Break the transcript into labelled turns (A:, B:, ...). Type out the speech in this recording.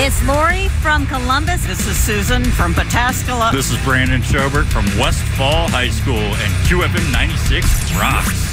A: It's Lori from Columbus.
B: This is Susan from Pataskala.
C: This is Brandon Schobert from West Fall High School, and QFM 96 rocks.